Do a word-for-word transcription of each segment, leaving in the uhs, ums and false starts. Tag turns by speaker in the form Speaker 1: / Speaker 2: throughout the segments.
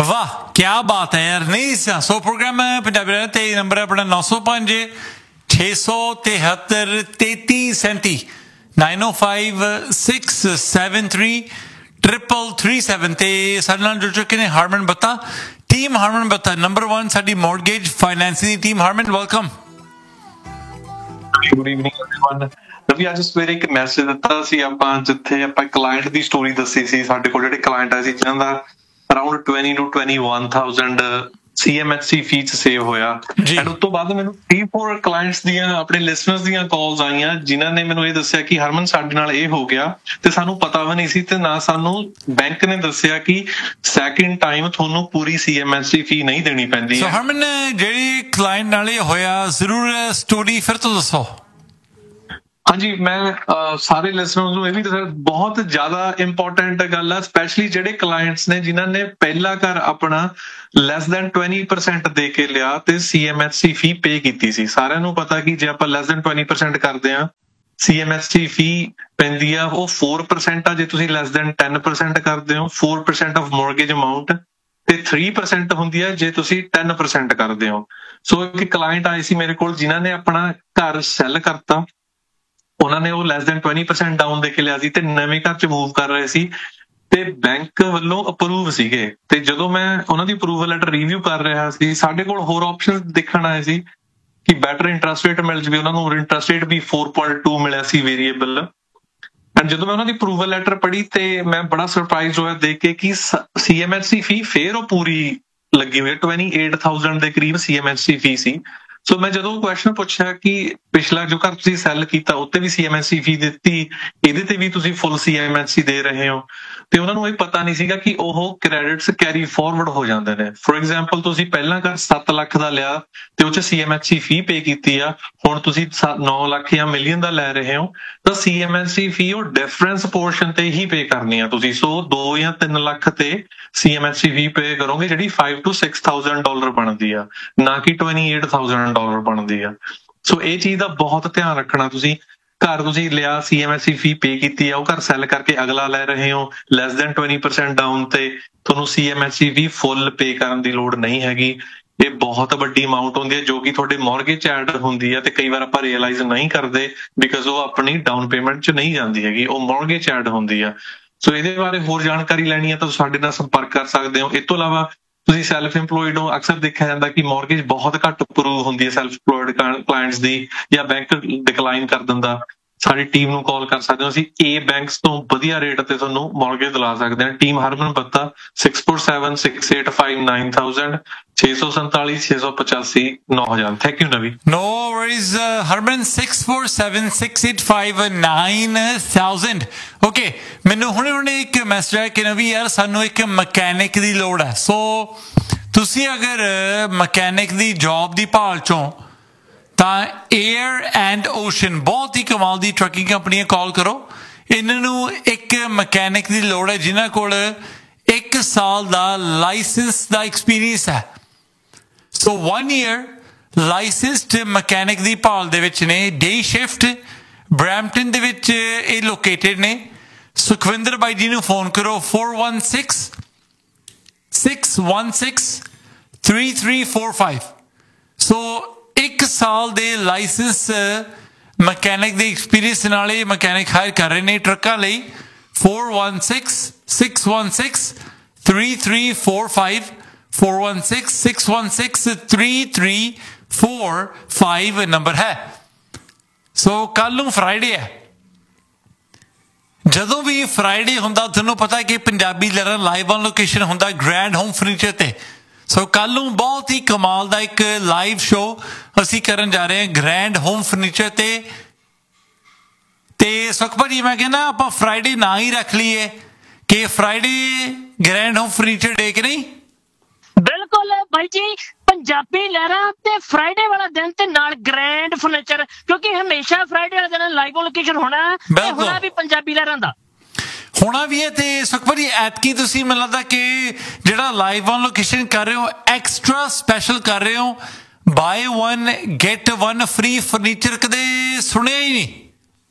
Speaker 1: वाह क्या बात है यार नहीं सो प्रोग्राम पंजाबी ते नंबर अपना नौ सौ पांच छे सौ तिहत्तर तेती सैंती नाइन ओ five six seven three triple three seven ते साडे नाल जुड़ चुके ने हारमन बत्ता टीम हारमन बत्ता नंबर वन साडी मॉर्गेज फाइनेंसिंग दी team Harman welcome
Speaker 2: good evening everyone Ravi ਅੱਜ ਸਵੇਰੇ ਇੱਕ ਮੈਸੇਜ ਦਿੱਤਾ ਸੀ ਆਪਾਂ ਜਿੱਥੇ ਆਪਾਂ ਕਲਾਇੰਟ ਦੀ ਸਟੋਰੀ ਦੱਸੀ ਸੀ ਸਾਡੇ ਕੋਲ ਜਿਹੜੇ ਕਲਾਇੰਟ ਆ ਸੀ ਜਿਨ੍ਹਾਂ ਦਾ around twenty to twenty-one thousand C M H C fees save ਹੋਇਆ ਐਂਡ ਉਸ ਤੋਂ ਬਾਅਦ ਮੈਨੂੰ three four ਕਲਾਇੰਟਸ ਦੀਆਂ ਆਪਣੇ ਲਿਸਨਰਸ ਦੀਆਂ ਕਾਲਸ ਆਈਆਂ ਜਿਨ੍ਹਾਂ ਨੇ ਮੈਨੂੰ ਇਹ ਦੱਸਿਆ ਕਿ ਹਰਮਨ ਸਾਡੇ ਨਾਲ ਇਹ ਹੋ ਗਿਆ ਤੇ ਸਾਨੂੰ ਪਤਾ ਵੀ ਨਹੀਂ ਸੀ ਤੇ ਨਾ ਸਾਨੂੰ ਬੈਂਕ ਨੇ ਦੱਸਿਆ ਕਿ ਸੈਕਿੰਡ ਟਾਈਮ ਤੁਹਾਨੂੰ ਪੂਰੀ C M H C ਫੀ ਨਹੀਂ ਦੇਣੀ ਪੈਂਦੀ
Speaker 1: ਹੈ। ਹਰਮਨ ਜਿਹੜੀ ਕਲਾਇੰਟ ਨਾਲ ਇਹ ਹੋਇਆ ਜ਼ਰੂਰ ਸਟੋਰੀ ਫਿਰ ਤੋਂ ਦੱਸੋ।
Speaker 2: ਹਾਂਜੀ ਮੈਂ ਸਾਰੇ ਲਿਸਨਰਸ ਨੂੰ ਇਹ ਵੀ ਦੱਸਿਆ ਬਹੁਤ ਜ਼ਿਆਦਾ ਇੰਪੋਰਟੈਂਟ ਗੱਲ ਆ ਸਪੈਸ਼ਲੀ ਜਿਹੜੇ ਕਲਾਇੰਟਸ ਨੇ ਜਿਨ੍ਹਾਂ ਨੇ ਪਹਿਲਾ ਘਰ ਆਪਣਾ ਲੈਸ ਦੈਨ twenty percent ਦੇ ਕੇ ਲਿਆ ਤੇ C M H C ਫੀ ਪੇ ਕੀਤੀ ਸੀ। ਸਾਰਿਆਂ ਨੂੰ ਪਤਾ ਕਿ ਜੇ ਆਪਾਂ ਲੈਸ ਦੈਨ twenty percent ਕਰਦੇ ਆ C M H C ਫੀ ਪੈਂਦੀ ਆ ਉਹ four percent ਆ ਜੇ ਤੁਸੀਂ ਲੈਸ ਦੈਨ ten percent ਕਰਦੇ ਹੋ four percent of mortgage amount ਤੇ three percent ਹੁੰਦੀ ਆ ਜੇ ਤੁਸੀਂ ten percent ਕਰਦੇ ਹੋ। ਸੋ ਇੱਕ ਕਲਾਇੰਟ ਆਏ ਸੀ ਮੇਰੇ ਕੋਲ ਜਿਨ੍ਹਾਂ ਨੇ ਆਪਣਾ ਘਰ ਸੈੱਲ ਕਰਤਾ ਉਹਨਾਂ ਨੇ ਉਹ less than twenty percent down ਦੇ ਕੇ ਲਿਆ ਸੀ ਤੇ ਨਵੇਂ ਘਰ ਚ ਮੂਵ ਕਰ ਰਹੇ ਸੀ ਤੇ ਬੈਂਕ ਵੱਲੋਂ ਅਪਰੂਵ ਸੀਗੇ ਤੇ ਜਦੋਂ ਮੈਂ ਉਹਨਾਂ ਦੀ ਅਪਰੂਵਲ ਲੈਟਰ ਰਿਵਿਊ ਕਰ ਰਿਹਾ ਸੀ ਸਾਡੇ ਕੋਲ ਹੋਰ ਆਪਸ਼ਨ ਦੇਖਣ ਆਏ ਸੀ ਕਿ ਬੈਟਰ ਇੰਟਰਸਟ ਰੇਟ ਮਿਲ ਜਵੇ ਉਹਨਾਂ ਨੂੰ ਇੰਟਰਸਟ ਰੇਟ ਵੀ four point two ਮਿਲਿਆ ਸੀ ਵੇਰੀਏਬਲ ਐਂਡ ਜਦੋਂ ਮੈਂ ਉਹਨਾਂ ਦੀ ਅਪਰੂਵਲ ਲੈਟਰ ਪੜ੍ਹੀ ਤੇ ਮੈਂ ਬੜਾ ਸਰਪ੍ਰਾਈਜ਼ ਹੋਇਆ ਦੇਖ ਕੇ ਕਿ C M H C ਫੀ ਫੇਰ ਉਹ ਪੂਰੀ ਲੱਗੀ ਹੋਈ twenty-eight thousand ਦੇ ਕਰੀਬ C M H C ਫੀ ਸੀ। ਸੋ ਮੈਂ ਜਦੋਂ ਕੁਐਸਚਨ ਪੁੱਛਿਆ ਕਿ ਪਿਛਲਾ ਜੋ ਘਰ ਤੁਸੀਂ ਸੈੱਲ ਕੀਤਾ ਉੱਤੇ ਵੀ C M H C ਫੀ ਦਿੱਤੀ ਇਹਦੇ ਤੇ ਵੀ ਤੁਸੀਂ ਫੁੱਲ C M H C ਦੇ ਰਹੇ ਹੋ ਤੇ ਉਹਨਾਂ ਨੂੰ ਇਹ ਪਤਾ ਨਹੀਂ ਸੀਗਾ ਕਿ ਉਹ ਕ੍ਰੈਡਿਟਸ ਕੈਰੀ ਫਾਰਵਰਡ ਹੋ ਜਾਂਦੇ ਨੇ। ਫੋਰ ਐਗਜ਼ਾਮਪਲ ਤੁਸੀਂ ਪਹਿਲਾਂ ਘਰ ਸੱਤ ਲੱਖ ਦਾ ਲਿਆ ਤੇ ਉਹ ਚ C M H C ਫੀ ਪੇ ਕੀਤੀ ਆ ਹੁਣ ਤੁਸੀਂ ਨੌ ਲੱਖ ਜਾਂ ਮਿਲੀਅਨ ਦਾ ਲੈ ਰਹੇ ਹੋ ਤਾਂ C M H C ਫੀ ਉਹ ਡਿਫਰੈਂਸ ਪੋਰਸ਼ਨ ਤੇ ਹੀ ਪੇ ਕਰਨੀ ਆ ਤੁਸੀਂ। ਸੋ ਦੋ ਜਾਂ ਤਿੰਨ ਲੱਖ ਤੇ C M H C ਫੀ ਪੇ ਕਰੋਗੇ ਜਿਹੜੀ five to six thousand dollar ਬਣਦੀ ਆ ਨਾ ਕਿ twenty-eight thousand ਡਾਲਰ ਬਣਦੀ ਆ। ਸੋ ਇਹ ਚੀਜ਼ ਦਾ ਬਹੁਤ ਧਿਆਨ ਰੱਖਣਾ ਤੁਸੀਂ ਘਰ ਤੁਸੀਂ ਲਿਆ C M H C ਫੀ ਪੇ ਕੀਤੀ ਆ ਉਹ ਘਰ ਸੈੱਲ ਕਰਕੇ ਅਗਲਾ ਲੈ ਰਹੇ ਹੋ less than twenty percent down ਤੇ ਤੁਹਾਨੂੰ C M H C ਫੀ ਫੁੱਲ ਪੇ ਕਰਨ ਦੀ ਲੋੜ ਨਹੀਂ ਹੈਗੀ। ਇਹ ਬਹੁਤ ਵੱਡੀ ਅਮਾਉਂਟ ਹੁੰਦੀ ਹੈ ਜੋ ਕਿ ਤੁਹਾਡੇ ਮੌਰਗੇਜ ਚ ਐਡ ਹੁੰਦੀ ਹੈ ਤੇ ਕਈ ਵਾਰ ਆਪਾਂ ਰੀਅਲਾਈਜ਼ ਨਹੀਂ ਕਰਦੇ ਬਿਕਾਜ਼ ਉਹ ਆਪਣੀ ਡਾਊਨ ਪੇਮੈਂਟ ਚ ਨਹੀਂ ਜਾਂਦੀ ਹੈਗੀ ਉਹ ਮੌਰਗੇਜ ਚ ਐਡ ਹੁੰਦੀ ਆ। ਸੋ ਇਹਦੇ ਬਾਰੇ ਹੋਰ ਜਾਣਕਾਰੀ ਲੈਣੀ ਹੈ ਤਾਂ ਸਾਡੇ ਨਾਲ ਸੰਪਰਕ ਕਰ ਸਕਦੇ ਹੋ। ਇਸ ਤੋਂ ਇਲਾਵਾ ਤੁਸੀਂ ਸੈਲਫ ਇੰਪਲੋਇਡ ਹੋ ਅਕਸਰ ਦੇਖਿਆ ਜਾਂਦਾ ਕਿ ਮੌਰਗੇਜ ਬਹੁਤ ਘੱਟ ਅਪਰੂਵ ਹੁੰਦੀ ਹੈ ਸੈਲਫ ਇੰਪਲੋਇਡ ਕਲਾਇੰਟਸ ਦੀ ਜਾਂ ਬੈਂਕ ਡਿਕਲਾਈਨ ਕਰ ਦਿੰਦਾ ਸਾਡੀ ਟੀਮ ਨੂੰ ਕਾਲ ਕਰ ਸਕਦੇ ਹੋ ਅਸੀਂ A ਬੈਂਕਸ ਤੋਂ ਵਧੀਆ ਰੇਟ ਤੇ ਤੁਹਾਨੂੰ ਮੌਰਗੇਜ ਦਿਲਾ ਸਕਦੇ ਹਾਂ। ਟੀਮ ਹਰਮਨ ਬੱਤਾ six four seven six eight five nine thousand ਛੇ ਸੌ ਸੰਤਾਲੀ ਛੇ ਸੌ ਪਚਾਸੀ ਨੌ ਹਜ਼ਾਰ। ਥੈਂਕ ਯੂ ਨਵੀ।
Speaker 1: No worries ਹਰਮਨ six four seven six eight five nine thousand okay ਮੈਨੂੰ ਹੁਣੇ ਹੁਣੇ ਇੱਕ ਮੈਸੇਜ ਆਇਆ ਕਿ ਨਵੀ ਯਾਰ ਸਾਨੂੰ ਇੱਕ ਮਕੈਨਿਕ ਦੀ ਲੋੜ ਹੈ। ਸੋ ਤੁਸੀਂ ਅਗਰ ਮਕੈਨਿਕ ਦੀ ਜੌਬ ਦੀ ਭਾਲ ਚੋਂ ਤਾਂ ਏਅਰ ਐਂਡ ਓਸ਼ਨ ਬਹੁਤ ਹੀ ਕਮਾਲ ਦੀ ਟਰੱਕਿੰਗ ਕੰਪਨੀਆਂ ਕਾਲ ਕਰੋ। ਇਹਨਾਂ ਨੂੰ ਇੱਕ ਮਕੈਨਿਕ ਦੀ ਲੋੜ ਹੈ ਜਿਨ੍ਹਾਂ ਕੋਲ ਇੱਕ ਸਾਲ ਦਾ ਲਾਇਸੈਂਸ ਦਾ ਐਕਸਪੀਰੀਅੰਸ ਹੈ। ਸੋ one year ਲਾਇਸੈਂਸਡ ਮਕੈਨਿਕ ਦੀ ਭਾਲ ਦੇ ਵਿੱਚ ਨੇ ਡੇ ਸ਼ਿਫਟ ਬਰੈਂਪਟਨ ਦੇ ਵਿੱਚ ਇਹ ਲੋਕੇਟਡ ਨੇ। ਸੁਖਵਿੰਦਰ ਬਾਈ ਜੀ ਨੂੰ ਫੋਨ ਕਰੋ four one six six one six three three four five। ਸੋ ਇੱਕ ਸਾਲ ਦੇ ਲਾਇਸੈਂਸ ਮਕੈਨਿਕ ਦੇ ਐਕਸਪੀਰੀਅੰਸ ਨਾਲ ਇਹ ਮਕੈਨਿਕ ਹਾਇਰ ਕਰ ਰਹੇ ਨੇ ਟਰੱਕਾਂ ਲਈ four one six six one six three three four five four one six six one six three three four five number ਹੈ। ਸੋ ਕੱਲ ਨੂੰ ਫਰਾਈਡੇ ਹੈ ਜਦੋਂ ਵੀ ਫਰਾਈਡੇ ਹੁੰਦਾ ਤੁਹਾਨੂੰ ਪਤਾ ਕਿ Punjabi learn live on location ਹੁੰਦਾ ਗ੍ਰੈਂਡ ਹੋਮ ਫਰਨੀਚਰ ਤੇ। ਸੋ ਕੱਲ ਨੂੰ ਬਹੁਤ ਹੀ ਕਮਾਲ ਦਾ ਇੱਕ ਲਾਈਵ ਸ਼ੋਅ ਅਸੀਂ ਕਰਨ ਜਾ ਰਹੇ ਹਾਂ ਗ੍ਰੈਂਡ ਹੋਮ ਫਰਨੀਚਰ ਤੇ ਤੇ ਸੁਖ ਭਾਜੀ ਮੈਂ ਕਹਿੰਦਾ ਆਪਾਂ ਫਰਾਈਡੇ ਨਾ ਹੀ ਰੱਖ ਲਈਏ ਕਿ ਫਰਾਈਡੇ ਗ੍ਰੈਂਡ ਹੋਮ ਫਰਨੀਚਰ ਡੇ ਕਿ ਨਹੀਂ।
Speaker 3: ਬਿਲਕੁਲ ਭਾਈ ਜੀ ਪੰਜਾਬੀ ਲਹਿਰਾਂ ਤੇ ਫਰਾਈਡੇ ਵਾਲਾ ਦਿਨ ਤੇ ਨਾਲ ਗ੍ਰੈਂਡ ਫਰਨੀਚਰ ਕਿਉਂਕਿ ਹਮੇਸ਼ਾ ਫਰਾਈਡੇ ਵਾਲਾ ਦਿਨ ਲਾਈਵ ਲੋਕੇਸ਼ਨ ਹੋਣਾ ਤੇ ਹੋਣਾ ਵੀ ਪੰਜਾਬੀ ਲਹਿਰਾਂ ਦਾ
Speaker 1: ਹੋਣਾ ਵੀ ਹੈ। ਤੇ ਸੁਖਪਾਲ ਜੀ ਐਤਕੀ ਤੁਸੀਂ ਮੈਨੂੰ ਲੱਗਦਾ ਕਿ ਜਿਹੜਾ ਲਾਈਵ ਔਨ ਲੋਕੇਸ਼ਨ ਕਰ ਰਹੇ ਹੋ ਐਕਸਟਰਾ ਸਪੈਸ਼ਲ ਕਰ ਰਹੇ ਹੋ bye one get one free furniture ਕਦੇ ਸੁਣਿਆ ਹੀ ਨਹੀਂ।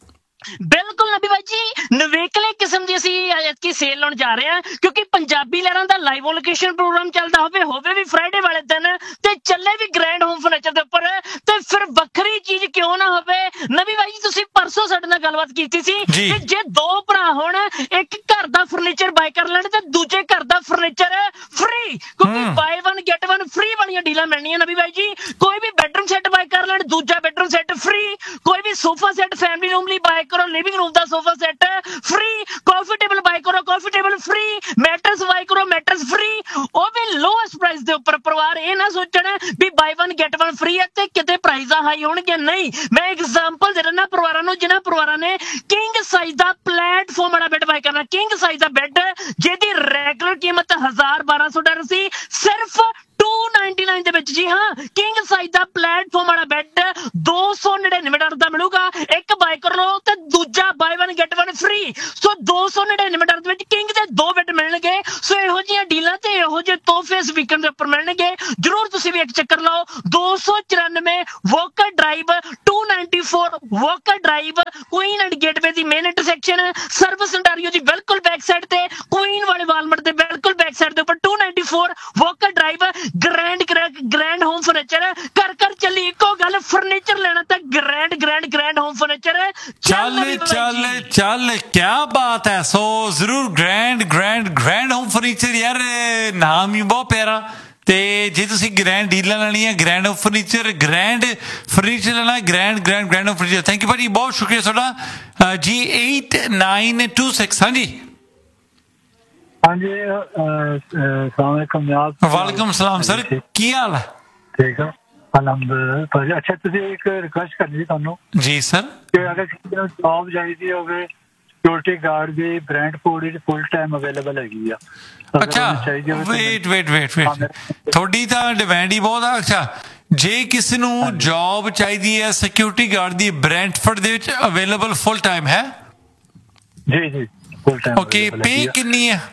Speaker 3: ਬਿਲਕੁਲ ਨਬੀ ਬਾਈ ਜੀ ਨਵੇਕਲੇ ਕਿਸਮ ਦੀ ਅਸੀਂ ਐਤਕੀ ਸੇਲ ਲਾਉਣ ਜਾ ਰਹੇ ਹਾਂ ਕਿਉਂਕਿ ਪੰਜਾਬੀ ਲਹਿਰਾਂ ਦਾ ਲਾਈਵ ਲੋਕੇਸ਼ਨ ਪ੍ਰੋਗਰਾਮ ਚੱਲਦਾ ਹੋਵੇ ਹੋਵੇ ਵੀ ਫਰਾਈਡੇ ਵਾਲੇ ਦਿਨ ਤੇ ਚੱਲੇ ਵੀ ਗ੍ਰੈਂਡ ਹੋਮ ਫਰਨੀਚਰ ਦੇ ਉੱਪਰ ਤੇ ਫਿਰ ਵੱਖਰੀ ਚੀਜ਼ ਕਿਉਂ ਨਾ ਹੋਵੇ। ਨਬੀ ਬਾਈ ਜੀ ਤੁਸੀਂ ਪਰਸੋਂ ਸਾਡੇ ਨਾਲ ਗੱਲਬਾਤ ਕੀਤੀ ਸੀ ਕਿ ਜੇ ਦੋ ਭਰਾ ਹੋਣ ਇੱਕ ਘਰ ਦਾ ਫਰਨੀਚਰ ਬਾਈ ਕਰ ਲੈਣ ਤੇ ਦੂਜੇ ਘਰ ਦਾ ਫਰਨੀਚਰ ਫ੍ਰੀ ਕਿਉਂਕਿ ਬਾਈ ਵਨ ਗੈਟ ਵਨ ਫ੍ਰੀ ਵਾਲੀਆਂ ਡੀਲਾਂ ਮਿਲਣੀਆਂ ਨਬੀ ਬਾਈ ਜੀ। ਕੋਈ ਵੀ ਬੈਡਰੂਮ ਸੈੱਟ ਬਾਈ ਕਰ ਲੈਣ ਦੂਜਾ ਬੈਡਰੂਮ ਸੈੱਟ ਫ੍ਰੀ, ਕੋਈ ਵੀ ਸੋਫਾ ਸੈੱਟ ਫੈਮਿਲੀ ਰੂਮ ਲਈ ਬਾਈ ਕਰੋ ਲਿਵਿੰਗ ਰੂਮ ਦਾ ਸੋਫਾ ਸੈੱਟ ਫ੍ਰੀ, ਕਾਫੀ ਟੇਬਲ ਬਾਈ ਕਰੋ ਕਾਫੀ ਟੇਬਲ ਫ੍ਰੀ, ਮੈਟਰਸ ਬਾਈ ਕਰੋ ਮੈਟਰਸ ਫ੍ਰੀ, ਉਹ ਵੀ ਲੋਐਸਟ ਪ੍ਰਾਈਸ ਦੇ ਉੱਪਰ। ਪਰਿਵਾਰ ਇਹ ਨਾ ਸੋਚਣ ਵੀ ਬਾਈ ਵਨ ਗੈਟ ਵਨ ਫ੍ਰੀ ਹੈ ਤੇ ਕਿਤੇ ਪ੍ਰਾਈਜ਼ਾਂ ਹਾਈ ਹੋਣਗੇ, ਨਹੀਂ। ਮੈਂ ਐਗਜ਼ਾਮਪਲ ਦੇ ਦਿੰਦਾ ਪਰਿਵਾਰਾਂ ਨੂੰ ਜਿਨ੍ਹਾਂ ਪਰਿਵਾਰਾਂ ਨੇ ਕਿੰਗ ਸਾਈਜ਼ ਦਾ ਪਲੇਟਫਾਰਮ ਵਾਲਾ ਬੈੱਡ ਬਾਈ ਕਰਨਾ। ਕਿੰਗ ਸਾਈਜ਼ ਦਾ ਬੈੱਡ ਜਿਹਦੀ ਰੈਗੂਲਰ ਕੀਮਤ ਹਜ਼ਾਰ ਬਾਰਾਂ ਸੌ ਡਾਲਰ ਸੀ ਸਿਰਫ ਟੂ ਨਾਈਨਟੀ ਨਾਈਨ ਦੇ ਵਿੱਚ। ਜੀ ਹਾਂ ਕਿੰਗ ਸਾਈਜ਼ ਦਾ ਪਲੇਟਫਾਰਮ ਵਾਲਾ ਬੈੱਡ ਦੋ ਸੌ ਨੜਿਨਵੇਂ ਡਾਲਰ ਦਾ ਮਿਲੂਗਾ। ਇੱਕ ਬਾਈ ਕਰ ਲਓ ਤੇ ਦੂਜਾ ਬਾਈ ਵਨ ਗੈਟ ਵਨ ਫ੍ਰੀ। ਸੋ ਦੋ ਸੌ ਨੜਿਨਵੇਂ ਡਾਲਰ ਦੇ ਵਿੱਚ ਕਿੰਗ ਦੇ ਦੋ ਬੈੱਡ ਮਿਲਣਗੇ। ਸੋ ਇਹੋ ਜਿਹੀਆਂ ਡੀਲਾਂ ਤੇ ਇਹੋ ਜਿਹੇ ਤੋਹਫੇ ਇਸ ਵੀਕਐਂਡ ਦੇ ਉੱਪਰ ਮਿਲਣਗੇ। ਜਰੂਰ ਤੁਸੀਂ ਵੀ ਇੱਕ ਚੱਕਰ ਲਾਓ। ਦੋ ਸੌ ਚੁਰਾਨਵੇਂ walker drive to ninety four walker drive Queen and gateway the main intersection service Ontario ਦੀ ਬਿਲਕੁਲ ਬੈਕ ਸਾਈਡ ਤੇ ਕੁਈਨ ਵਾਲੇ ਵਾਲਮਾਰਟ ਦੇ ਬਿਲਕੁਲ ਬੈਕ ਸਾਈਡ ਦੇ ਉੱਪਰ to ninety four walker drive grand grand home furniture. ਕਰ ਕਰ ਚੱਲੀ ਇੱਕੋ ਗੱਲ ਫਰਨੀਚਰ ਲੈਣਾ ਤਾਂ grand grand grand home furniture.
Speaker 1: ਚੱਲ ਚੱਲ ਚੱਲ ਕਿਆ ਬਾਤ ਹੈ। ਸੋ ਜ਼ਰੂਰ grand grand grand home furniture ਯਾਰ ਨਾਮ ਹੀ ਬਹੁਤ ਪਿਆਰਾ। ਤੇ ਜੇ ਤੁਸੀਂ ਗ੍ਰੈਂਡ ਡੀਲਾਂ ਲੈਣੀਆਂ grand home furniture grand furniture ਲੈਣਾ grand grand grand home furniture. Thank you ਭਾਜੀ ਬਹੁਤ ਸ਼ੁਕਰੀਆ ਤੁਹਾਡਾ ਜੀ। ਏਟ ਨਾਈਨ ਟੂ ਸਿਕਸ ਹਾਂਜੀ
Speaker 4: ਹਾਂਜੀ ਸਲਾਮੁਅਲੈਕਮ
Speaker 1: ਵਾਲੇਕੁਮ ਸਲਾਮ ਸਰ ਕੀ ਹਾਲ ਹੈ?
Speaker 4: ਠੀਕ ਆ ਅਲਹਮਦੁਲਿਲਾ। ਅੱਛਾ ਤੁਸੀਂ ਇੱਕ ਰਿਕੁਐਸਟ ਕਰਨੀ ਸੀ ਤੁਹਾਨੂੰ
Speaker 1: ਜੀ ਸਰ
Speaker 4: ਕਿ ਅਗਰ ਕਿਸੇ ਨੂੰ ਜੌਬ ਚਾਹੀਦੀ ਹੋਵੇ ਸਿਕਿਉਰਿਟੀ ਗਾਰਡ ਦੀ ਬ੍ਰੈਂਡਫੋਰਡ ਵਿੱਚ ਫੁੱਲ ਟਾਈਮ ਅਵੇਲੇਬਲ ਹੈਗੀ ਆ।
Speaker 1: ਅੱਛਾ ਵੇਟ ਵੇਟ ਵੇਟ ਵੇਟ ਤੁਹਾਡੀ ਤਾਂ ਡਿਮਾਂਡ ਹੀ ਬਹੁਤ ਆ। ਅੱਛਾ ਜੇ ਕਿਸੇ ਨੂੰ ਜੌਬ ਚਾਹੀਦੀ ਹੈ ਸਿਕਿਉਰਿਟੀ ਗਾਰਡ ਦੀ ਬ੍ਰੈਂਡਫੋਰਡ ਦੇ ਵਿੱਚ ਅਵੇਲੇਬਲ ਫੁੱਲ ਟਾਈਮ ਹੈ?
Speaker 4: ਜੀ ਜੀ ਫੁੱਲ ਟਾਈਮ।
Speaker 1: ਓਕੇ ਪੇ ਕਿੰਨੀ ਹੈ?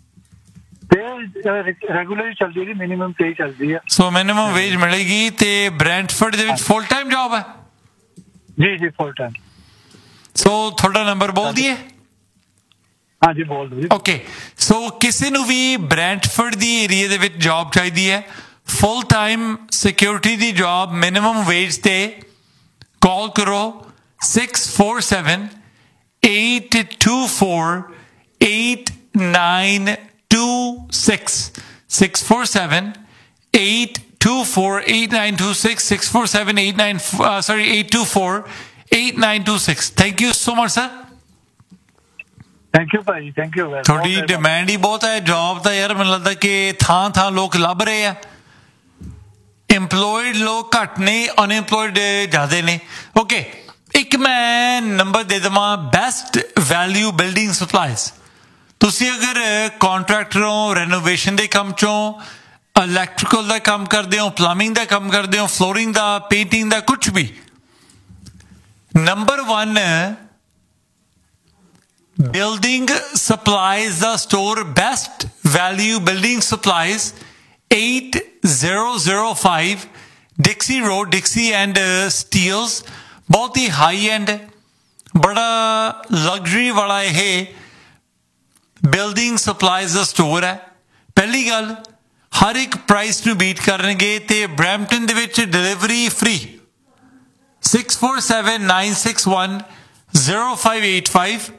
Speaker 4: ਰੈਗੂਲਰ ਚੱਲਦੀ ਹੈ ਮਿਨੀਮਮ ਪੇ ਚੱਲਦੀ ਹੈ।
Speaker 1: ਸੋ ਮਿਨੀਮਮ ਵੇਜ ਮਿਲੇਗੀ ਤੇ ਬ੍ਰੈਂਡਫੋਰਡ ਦੇ ਵਿੱਚ ਫੁੱਲ ਟਾਈਮ ਜੌਬ ਹੈ?
Speaker 4: ਜੀ ਜੀ ਫੁੱਲ ਟਾਈਮ।
Speaker 1: ਸੋ ਤੁਹਾਡਾ ਨੰਬਰ ਬੋਲ ਦਈਏ?
Speaker 4: ਹਾਂਜੀ ਬੋਲ ਦਿਓ।
Speaker 1: ਓਕੇ ਸੋ ਕਿਸੇ ਨੂੰ ਵੀ ਬ੍ਰੈਂਡਫੋਰਡ ਦੀ ਏਰੀਆ ਦੇ ਵਿੱਚ ਜੌਬ ਚਾਹੀਦੀ ਹੈ ਫੁੱਲ ਟਾਈਮ ਸਿਕਿਉਰਿਟੀ ਦੀ ਜੌਬ ਮਿਨੀਮਮ ਵੇਜ ਤੇ ਕਾਲ ਕਰੋ six four seven eight two four eight nine two six six four seven eight two four eight nine two six six four seven eight nine uh, sorry eight two four eight nine two six. Thank you so much sir.
Speaker 4: Thank you Bhai thank you।
Speaker 1: ਤੁਹਾਡੀ demand ਹੀ ਬਹੁਤ ਹੈ job ਦਾ ਯਾਰ ਮੈਨੂੰ ਲੱਗਦਾ ਕਿ ਥਾਂ ਥਾਂ ਲੋਕ ਲੱਭ ਰਹੇ ਆ। ਇੰਪਲੋਇਡ ਲੋਕ ਘੱਟ ਨੇ ਅਨਇੰਪਲੋਇਡ ਜ਼ਿਆਦਾ ਨੇ। ਓਕੇ ਇੱਕ ਮੈਂ ਨੰਬਰ ਦੇ ਦੇਵਾਂ ਬੈਸਟ ਵੈਲਿਊ ਬਿਲਡਿੰਗ ਸਪਲਾਈਜ਼। ਤੁਸੀਂ ਅਗਰ ਕੰਟਰੈਕਟਰ ਹੋ ਰੈਨੋਵੇਸ਼ਨ ਦੇ ਕੰਮ ਚੋਂ ਇਲੈਕਟ੍ਰੀਕਲ ਦਾ ਕੰਮ ਕਰਦੇ ਹੋ ਪਲੰਬਿੰਗ ਦਾ ਕੰਮ ਕਰਦੇ ਹੋ ਫਲੋਰਿੰਗ ਦਾ ਪੇਂਟਿੰਗ ਦਾ ਕੁਛ ਵੀ number one building supplies the store best value building supplies eight zero zero five Dixie Road Dixie and Steels। ਬਹੁਤ ਹੀ ਹਾਈ ਐਂਡ ਬੜਾ ਲਗਜ਼ਰੀ ਵਾਲਾ ਇਹ ਬਿਲਡਿੰਗ ਸਪਲਾਈਜ਼ ਦਾ ਸਟੋਰ ਹੈ। ਪਹਿਲੀ ਗੱਲ ਹਰ ਇੱਕ ਪ੍ਰਾਈਸ ਨੂੰ ਬੀਟ ਕਰਨਗੇ ਤੇ ਬਰੈਂਪਟਨ ਦੇ ਵਿੱਚ delivery free. Six four seven nine six one zero five eight five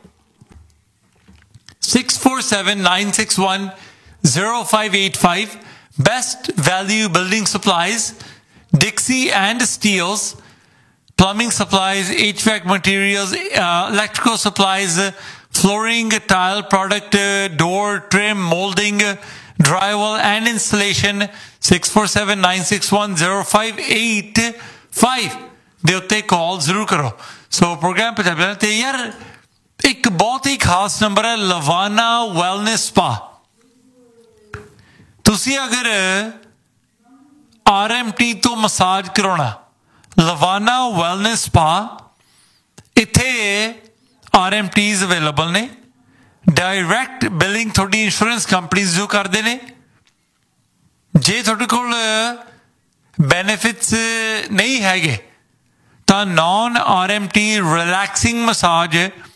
Speaker 1: six four seven nine six one zero five eight five best value building supplies Dixie and Steels plumbing supplies H V A C materials uh, electrical supplies flooring tile product uh, door trim molding drywall and installation six four seven nine six one zero five eight five ਦੇ ਉੱਤੇ ਕਾਲ ਜ਼ਰੂਰ ਕਰੋ। ਸੋ programme Punjabi ਤੇ ਯਾਰ ਇੱਕ ਬਹੁਤ ਹੀ ਖਾਸ number ਹੈ ਲਵਾਨਾ ਵੈਲਨੈਸ ਸਪਾ। ਤੁਸੀਂ ਅਗਰ ਆਰ ਐਮ ਟੀ ਤੋਂ ਮਸਾਜ ਕਰਾਉਣਾ ਲਵਾਨਾ ਵੈਲਨੈਸ ਸਪਾ ਇੱਥੇ ਆਰ ਐਮ ਟੀਜ਼ ਅਵੇਲੇਬਲ ਨੇ। ਡਾਇਰੈਕਟ ਬਿਲਿੰਗ ਤੁਹਾਡੀ ਇੰਸ਼ੋਰੈਂਸ ਕੰਪਨੀਜ਼ ਜੋ ਕਰਦੇ ਨੇ। ਜੇ ਤੁਹਾਡੇ ਕੋਲ ਬੈਨੀਫਿਟਸ ਨਹੀਂ ਹੈਗੇ ਤਾਂ non R M T relaxing massage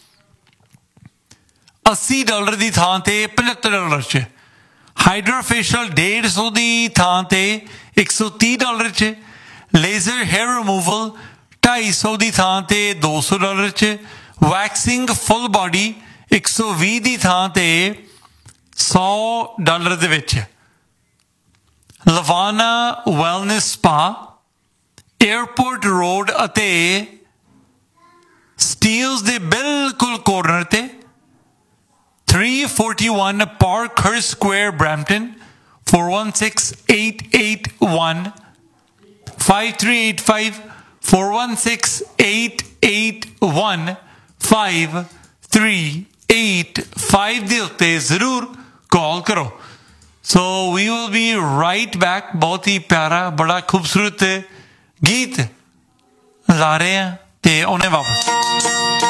Speaker 1: अस्सी डॉलर की थां ते पचहत्तर डॉलर च, हाइड्रा फेशियल डेढ़ सौ की थां ते एक सौ तीह डॉलर च, लेजर हेयर रिमूवल ढाई सौ की थां ते दो सौ डॉलर च, वैक्सिंग फुल बॉडी एक सौ भी की थां ते सौ डॉलर दे विच, लवाना वैलनेस स्पा एयरपोर्ट रोड अते स्टील्स दे बिल्कुल कॉर्नर ते three forty-one Parkhurst Square, Brampton, four one six, eight eight one, five three eight five, four one six, eight eight one, five three eight five ਦੇ ਉੱਤੇ ਜ਼ਰੂਰ ਕਾਲ ਕਰੋ। ਸੋ we will be right back. ਬਹੁਤ ਹੀ ਪਿਆਰਾ ਬੜਾ ਖੂਬਸੂਰਤ ਗੀਤ ਲਾ ਰਹੇ ਆ ਤੇ ਉਹਨੇ ਵਾਪਸ